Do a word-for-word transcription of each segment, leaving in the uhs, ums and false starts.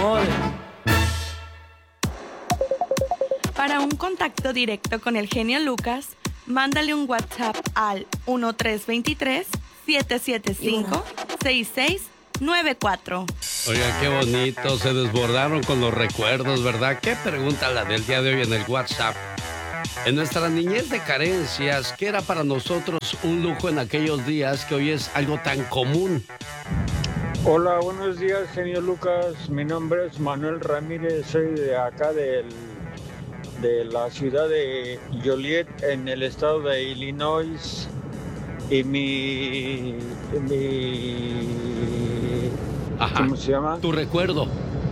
amor. Para un contacto directo con el genio Lucas, mándale un WhatsApp al uno tres dos tres, siete siete cinco, seis seis nueve cuatro. Oiga, qué bonito, se desbordaron con los recuerdos, ¿verdad? ¿Qué pregunta la del día de hoy en el WhatsApp? En nuestra niñez de carencias, ¿qué era para nosotros un lujo en aquellos días que hoy es algo tan común? Hola, buenos días, genio Lucas. Mi nombre es Manuel Ramírez, soy de acá del, de la ciudad de Joliet, en el estado de Illinois. Y mi... mi Ajá. ¿Cómo se llama? Tu recuerdo.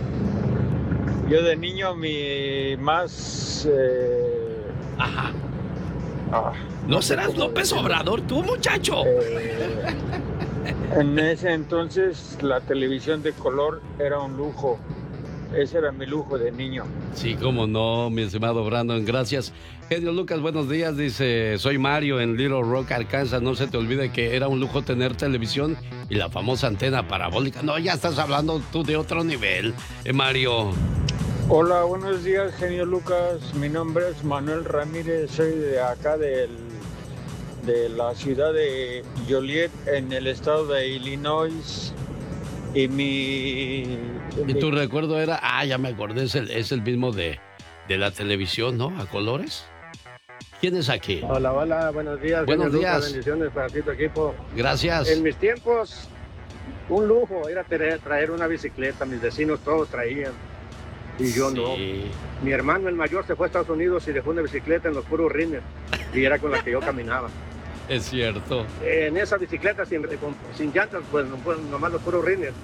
Yo de niño, mi más... Eh, Ajá. ah, ¿No sé serás cómo López decirlo. Obrador, tú, muchacho? Eh, en ese entonces la televisión de color era un lujo. Ese era mi lujo de niño. Sí, cómo no, mi estimado Brandon, gracias. Genio Lucas, buenos días, dice, soy Mario en Little Rock, Arkansas. No se te olvide que era un lujo tener televisión y la famosa antena parabólica. No, ya estás hablando tú de otro nivel, eh, Mario. Hola, buenos días, genio Lucas. Mi nombre es Manuel Ramírez, soy de acá del, de la ciudad de Joliet, en el estado de Illinois. Y mi... Y mi- tu recuerdo era, ah, ya me acordé, es el, es el mismo de, de la televisión, ¿no? A colores. ¿Quién es aquí? Hola, hola, buenos días. Buenos genio Lucas, días. bendiciones para ti y tu equipo. Gracias. En mis tiempos, un lujo era traer, traer una bicicleta. Mis vecinos todos traían y yo Sí. no. Mi hermano, el mayor, se fue a Estados Unidos y dejó una bicicleta en los puros rines y era con la que yo caminaba. Es cierto. En esa bicicleta sin, con- sin llantas, pues no- pues, nomás los puros rines.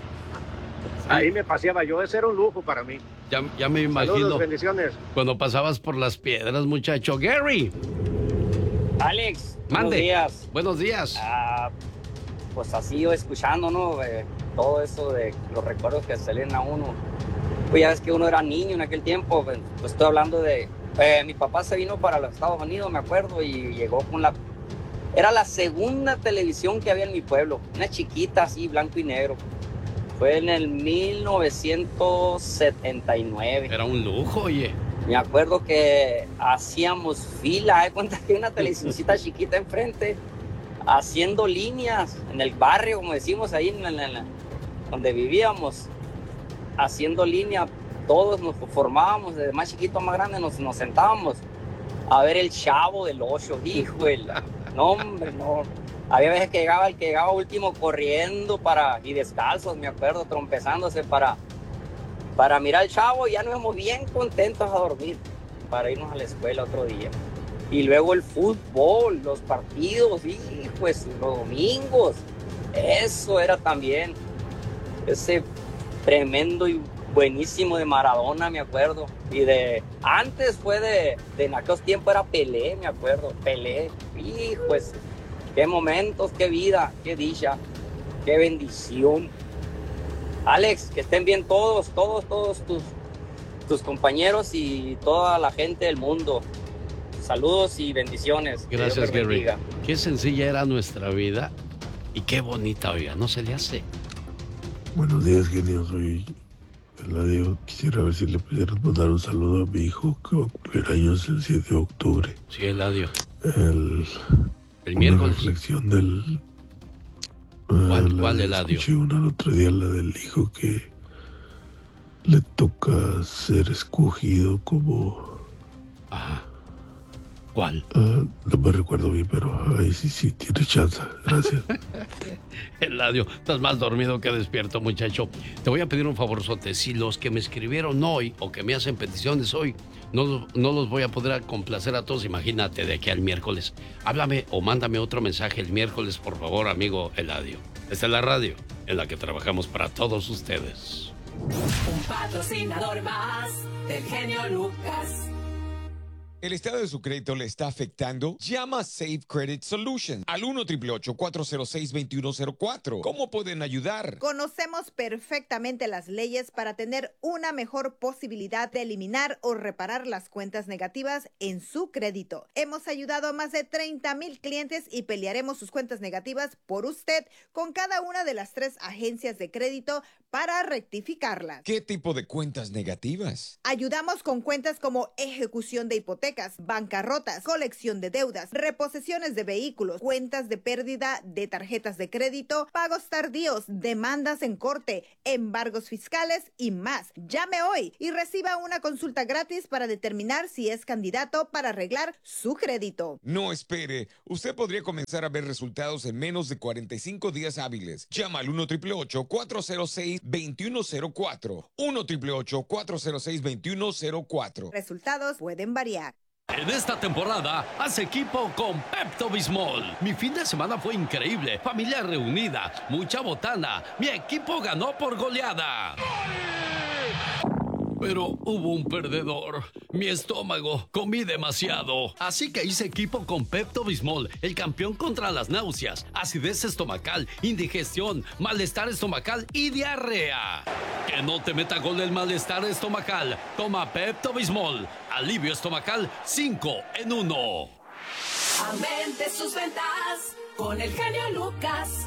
Ahí me paseaba yo, ese era un lujo para mí. Ya, ya me imagino Saludos, bendiciones. cuando pasabas por las piedras, muchacho. Gary, Alex, mande. buenos días. Buenos días. Ah, pues así yo escuchando, ¿no? Eh, todo eso de los recuerdos que se leen a uno. Pues ya ves que uno era niño en aquel tiempo. Pues, pues estoy hablando de... eh, mi papá se vino para los Estados Unidos, me acuerdo, y llegó con la... Era la segunda televisión que había en mi pueblo. Una chiquita así, blanco y negro. Fue en el mil novecientos setenta y nueve. Era un lujo, oye. Me acuerdo que hacíamos fila, ¿eh? Cuenta que hay una televisioncita chiquita enfrente, haciendo líneas en el barrio, como decimos ahí en la- en la- donde vivíamos, haciendo línea, todos nos formábamos, desde más chiquito a más grande, nos, nos sentábamos a ver el Chavo del Ocho, hijo de la- no hombre, no. Había veces que llegaba el que llegaba último corriendo para, y descalzos, me acuerdo, trompezándose para, para mirar al Chavo, y ya nos íbamos bien contentos a dormir para irnos a la escuela otro día. Y luego el fútbol, los partidos, y pues los domingos, eso era también ese tremendo y buenísimo de Maradona, me acuerdo. Y de antes fue de, de en aquellos tiempos era Pelé, me acuerdo, Pelé, y pues qué momentos, qué vida, qué dicha, qué bendición. Alex, que estén bien todos, todos, todos tus, tus compañeros y toda la gente del mundo. Saludos y bendiciones. Que Dios Gracias, los Gary. bendiga. Qué sencilla era nuestra vida y qué bonita, oiga, ¿no se le hace? Buenos días, genio. Soy Eladio. Quisiera ver si le pudieras mandar un saludo a mi hijo que va a cumplir años el siete de octubre. Sí, Eladio. El, El una miércoles. reflexión del... ¿Cuál, eh, la cuál de- Eladio? Escuché una el otro día, la del hijo que le toca ser escogido como... Ajá. ¿Cuál? ah, no me recuerdo bien, pero ahí sí, sí, tiene chance. Gracias. Eladio, estás más dormido que despierto, muchacho. Te voy a pedir un favorzote. Si los que me escribieron hoy o que me hacen peticiones hoy, no, los- no los voy a poder complacer a todos, imagínate, de aquí al miércoles. Háblame o mándame otro mensaje el miércoles, por favor, amigo Eladio. Esta es la radio en la que trabajamos para todos ustedes. Un patrocinador más del genio Lucas. ¿El estado de su crédito le está afectando? Llama a Safe Credit Solutions al uno ocho ocho ocho, cuatro cero seis, dos uno cero cuatro. ¿Cómo pueden ayudar? Conocemos perfectamente las leyes para tener una mejor posibilidad de eliminar o reparar las cuentas negativas en su crédito. Hemos ayudado a más de treinta mil clientes y pelearemos sus cuentas negativas por usted con cada una de las tres agencias de crédito para rectificarlas. ¿Qué tipo de cuentas negativas? Ayudamos con cuentas como ejecución de hipotecas, bancarrotas, colección de deudas, reposesiones de vehículos, cuentas de pérdida de tarjetas de crédito, pagos tardíos, demandas en corte, embargos fiscales y más. Llame hoy y reciba una consulta gratis para determinar si es candidato para arreglar su crédito. No espere, usted podría comenzar a ver resultados en menos de cuarenta y cinco días hábiles. Llama al uno ocho ocho ocho, cuatro cero seis, dos uno cero cuatro. uno ocho ocho ocho, cuatro cero seis, dos uno cero cuatro. Resultados pueden variar. En esta temporada, haz equipo con Pepto-Bismol. Mi fin de semana fue increíble. Familia reunida, mucha botana. Mi equipo ganó por goleada. Pero hubo un perdedor. Mi estómago. Comí demasiado. Así que hice equipo con Pepto-Bismol, el campeón contra las náuseas, acidez estomacal, indigestión, malestar estomacal y diarrea. Que no te meta gol el malestar estomacal. Toma Pepto-Bismol. Alivio estomacal cinco en uno. Aumente sus ventas con el genio Lucas.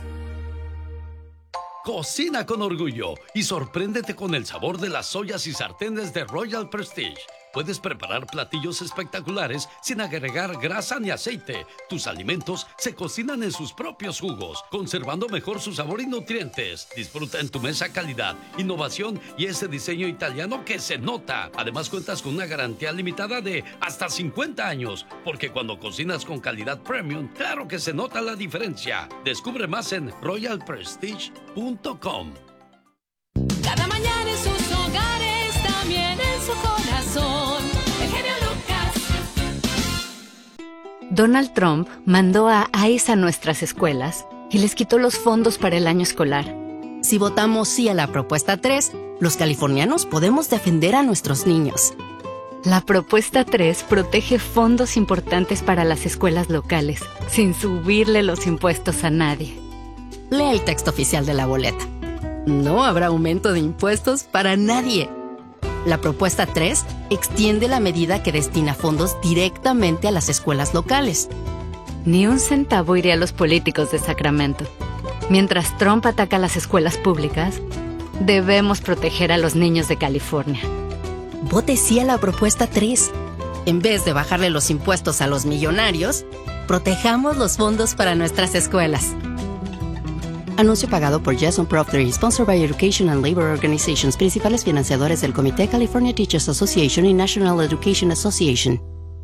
Cocina con orgullo y sorpréndete con el sabor de las ollas y sartenes de Royal Prestige. Puedes preparar platillos espectaculares sin agregar grasa ni aceite. Tus alimentos se cocinan en sus propios jugos, conservando mejor su sabor y nutrientes. Disfruta en tu mesa calidad, innovación y ese diseño italiano que se nota. Además, cuentas con una garantía limitada de hasta cincuenta años, porque cuando cocinas con calidad premium, claro que se nota la diferencia. Descubre más en royal prestige punto com. Cada mañana en sus hogares, también en su corazón. El genio Lucas. Donald Trump mandó a ICE a nuestras escuelas y les quitó los fondos para el año escolar. Si votamos sí a la propuesta tres, los californianos podemos defender a nuestros niños. La propuesta tres protege fondos importantes para las escuelas locales, sin subirle los impuestos a nadie. Lea el texto oficial de la boleta. No habrá aumento de impuestos para nadie. La propuesta tres extiende la medida que destina fondos directamente a las escuelas locales. Ni un centavo iría a los políticos de Sacramento. Mientras Trump ataca a las escuelas públicas, debemos proteger a los niños de California. Vote sí a la propuesta tres. En vez de bajarle los impuestos a los millonarios, protejamos los fondos para nuestras escuelas. Anuncio pagado por Jason Proctor y sponsored by Education and Labor Organizations, principales financiadores del Comité California Teachers Association y National Education Association.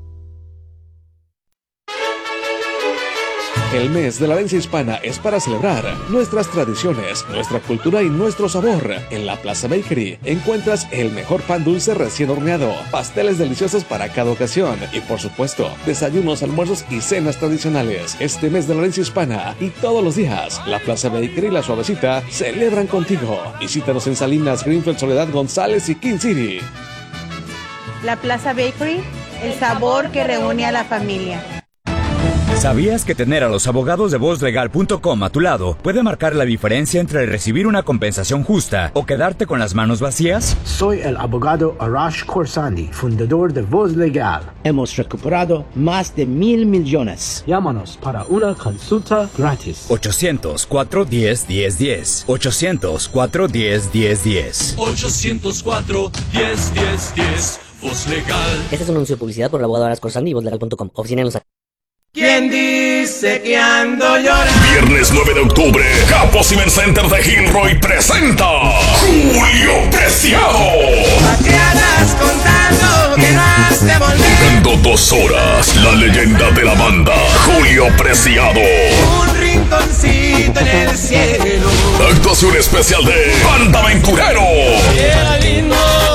El mes de la herencia hispana es para celebrar nuestras tradiciones, nuestra cultura y nuestro sabor. En la Plaza Bakery encuentras el mejor pan dulce recién horneado, pasteles deliciosos para cada ocasión y, por supuesto, desayunos, almuerzos y cenas tradicionales. Este mes de la herencia hispana y todos los días, la Plaza Bakery y La Suavecita celebran contigo. Visítanos en Salinas, Greenfield, Soledad, González y King City. La Plaza Bakery, el sabor que reúne a la familia. ¿Sabías que tener a los abogados de voz legal punto com a tu lado puede marcar la diferencia entre recibir una compensación justa o quedarte con las manos vacías? Soy el abogado Arash Khorsandi, fundador de Voz Legal. Hemos recuperado más de mil millones. Llámanos para una consulta gratis. ochocientos, cuatro uno cero, uno cero uno cero. ochocientos, cuatro uno cero, uno cero uno cero. ochocientos cuatro, uno cero uno cero. Voz Legal. Este es un anuncio de publicidad por el abogado Arash Khorsandi y voz legal punto com. Oficina en Los Ángeles. ¿Quién dice que ando llorando? Viernes nueve de octubre, Capo Ciber Center de Gilroy presenta Julio Preciado. ¿A qué andas contando que no has de volver? Tocando dos horas, la leyenda de la banda, Julio Preciado. Un rinconcito en el cielo. Actuación especial de Banda Aventurero. Era lindo.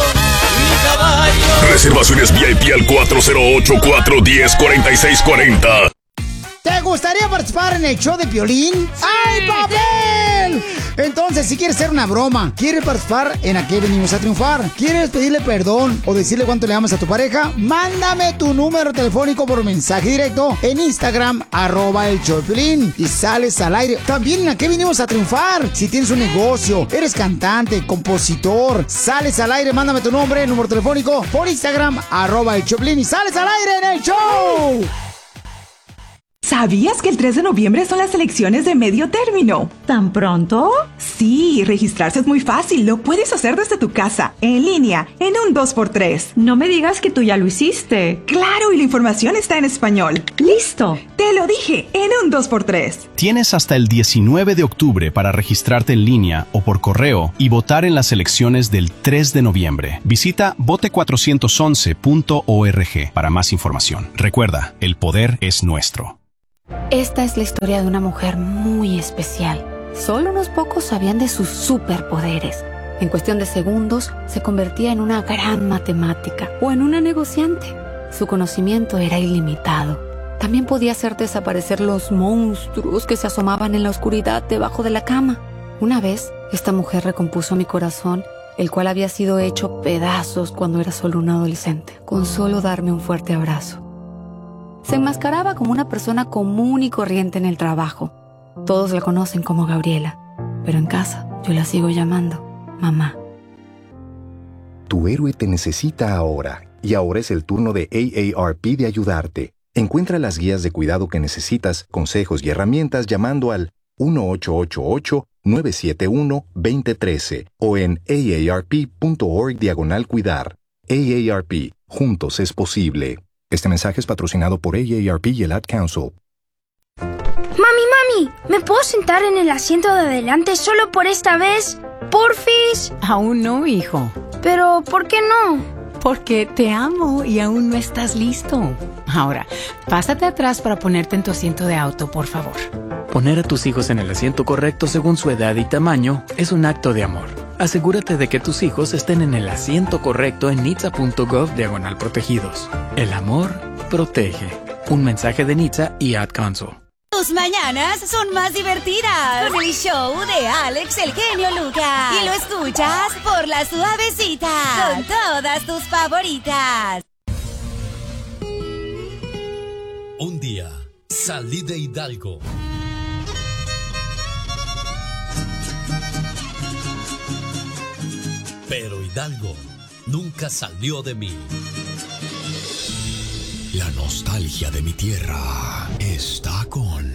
Reservaciones V I P al cuatro cero ocho, cuatro uno cero, cuatro seis cuatro cero. ¿Te gustaría participar en el show de Piolín? Sí. ¡Ay, papel! Entonces, si quieres hacer una broma, quieres participar en ¿A qué venimos a triunfar? ¿Quieres pedirle perdón o decirle cuánto le amas a tu pareja? Mándame tu número telefónico por mensaje directo en Instagram, arroba el show de Piolín, y sales al aire. También en ¿A qué venimos a triunfar? Si tienes un negocio, eres cantante, compositor, sales al aire, mándame tu nombre, número telefónico por Instagram, arroba el show de Piolín, y sales al aire en el show. ¿Sabías que el tres de noviembre son las elecciones de medio término? ¿Tan pronto? Sí, registrarse es muy fácil. Lo puedes hacer desde tu casa, en línea, en un dos por tres. No me digas que tú ya lo hiciste. Claro, y la información está en español. ¡Listo! Te lo dije, en un dos por tres. Tienes hasta el diecinueve de octubre para registrarte en línea o por correo y votar en las elecciones del tres de noviembre. Visita vote cuatrocientos once punto org para más información. Recuerda, el poder es nuestro. Esta es la historia de una mujer muy especial. Solo unos pocos sabían de sus superpoderes. En cuestión de segundos, se convertía en una gran matemática o en una negociante. Su conocimiento era ilimitado. También podía hacer desaparecer los monstruos que se asomaban en la oscuridad debajo de la cama. Una vez, esta mujer recompuso mi corazón, el cual había sido hecho pedazos cuando era solo un adolescente, con solo darme un fuerte abrazo. Se enmascaraba como una persona común y corriente en el trabajo. Todos la conocen como Gabriela, pero en casa yo la sigo llamando mamá. Tu héroe te necesita ahora, y ahora es el turno de A A R P de ayudarte. Encuentra las guías de cuidado que necesitas, consejos y herramientas llamando al uno ocho ocho ocho, nueve siete uno, dos cero uno tres o en aarp.org diagonal cuidar. A A R P, juntos es posible. Este mensaje es patrocinado por A A R P y el Ad Council. Mami, mami, ¿me puedo sentar en el asiento de adelante solo por esta vez? ¿Porfis? Aún no, hijo. Pero, ¿por qué no? Porque te amo y aún no estás listo. Ahora, pásate atrás para ponerte en tu asiento de auto, por favor. Poner a tus hijos en el asiento correcto según su edad y tamaño es un acto de amor. Asegúrate de que tus hijos estén en el asiento correcto en nitsa punto gov diagonal protegidos. El amor protege. Un mensaje de Nitsa y Ad Council. Tus mañanas son más divertidas con el show de Alex el genio Lucas. Y lo escuchas por la suavecita con todas tus favoritas. Un día salí de Hidalgo. Pero Hidalgo nunca salió de mí. La nostalgia de mi tierra está con